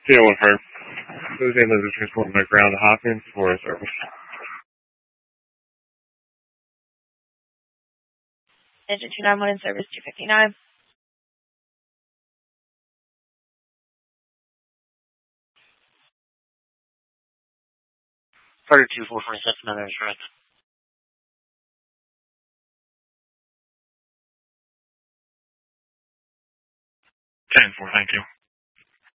Deal with her. Tuesday, Elizabeth transport my ground to Hopkins for a service. Engine 291 in service 259. Carter 2446, another insurance. 10-4, thank you.